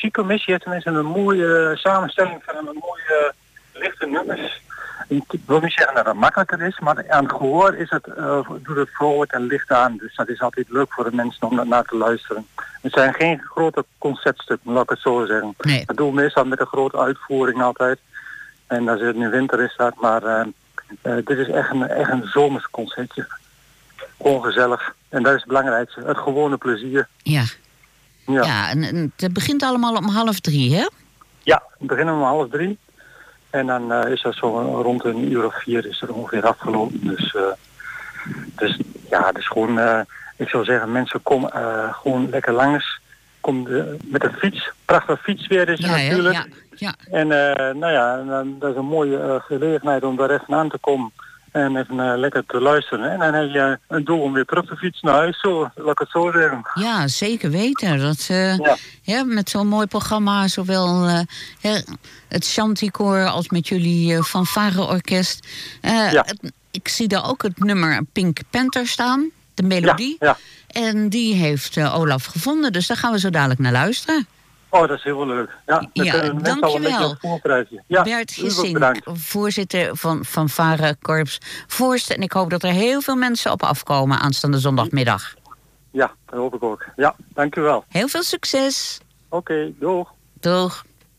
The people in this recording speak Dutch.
muziekcommissie heeft tenminste een mooie samenstelling van een mooie lichte nummers. Ik wil niet zeggen dat het makkelijker is, maar aan het gehoor is het, doet het vrolijk en licht aan. Dus dat is altijd leuk voor de mensen om naar te luisteren. Het zijn geen grote concertstukken, laat ik het zo zeggen. Nee. Dat doen we meestal met een grote uitvoering altijd. En als het nu winter is dat, maar dit is echt een zomers concertje. Gewoon gezellig. En dat is het belangrijkste. Het gewone plezier. Ja. Ja, en het begint allemaal om 2:30, hè? Ja, we beginnen om 2:30. En dan is dat zo rond 1:04 is er ongeveer afgelopen. Dus ja, het is gewoon, ik zou zeggen, mensen komen gewoon lekker langs. Kom met een fiets. Prachtig fietsweer is er natuurlijk. Ja. En dat is een mooie gelegenheid om daar even aan te komen. En even lekker te luisteren. En dan heb je een doel om weer terug te fietsen naar huis. Zo, laat ik het zo zeggen. Ja, zeker weten. Dat, met zo'n mooi programma, zowel het Chanticoor als met jullie fanfare-orkest. Ik zie daar ook het nummer Pink Panther staan, de melodie. Ja. En die heeft Olaf gevonden, dus daar gaan we zo dadelijk naar luisteren. Oh, dat is heel leuk. Dankjewel. Ja, Bert Gissink, voorzitter van Fanfare Korps Voorst. En ik hoop dat er heel veel mensen op afkomen aanstaande zondagmiddag. Ja, dat hoop ik ook. Ja, dankjewel. Heel veel succes. Oké, doeg. Doeg.